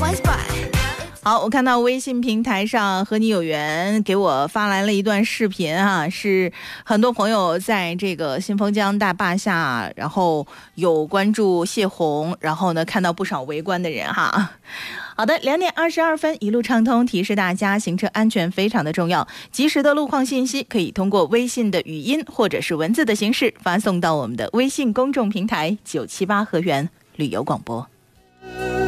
好，我看到微信平台上和你有缘给我发来了一段视频啊，是很多朋友在这个新丰江大坝下，然后有关注泄洪，然后呢看到不少围观的人哈。好的，2点22分，一路畅通，提示大家行车安全非常的重要，及时的路况信息可以通过微信的语音或者是文字的形式发送到我们的微信公众平台978河源旅游广播。